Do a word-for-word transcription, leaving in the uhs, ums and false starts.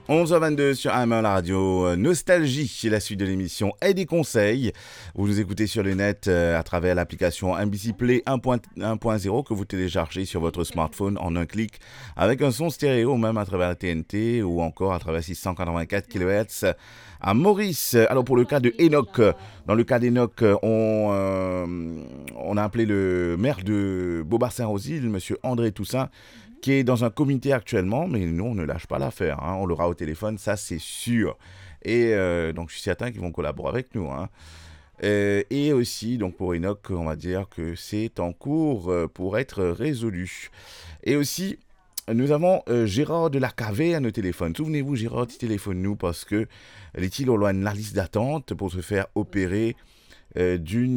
onze heures vingt-deux sur A M un, la radio Nostalgie, c'est la suite de l'émission et des conseils. Vous nous écoutez sur le net euh, à travers l'application M B C Play un point zéro que vous téléchargez sur votre smartphone en un clic avec un son stéréo, même à travers la T N T ou encore à travers six cent quatre-vingt-quatre kilohertz à Maurice. Alors pour le cas de Enoch, dans le cas d'Enoch, on, euh, on a appelé le maire de Beaubassin-Rosil, monsieur André Toussaint, qui est dans un comité actuellement, mais nous, on ne lâche pas l'affaire. Hein. On l'aura au téléphone, ça, c'est sûr. Et euh, donc, je suis certain qu'ils vont collaborer avec nous. Hein. Euh, et aussi, donc pour Enoch, on va dire que c'est en cours euh, pour être résolu. Et aussi, nous avons euh, Gérard de la Cavé à nos téléphones. Souvenez-vous, Gérard, téléphone-nous parce que les-t-il, on a une liste d'attente pour se faire opérer euh, d'une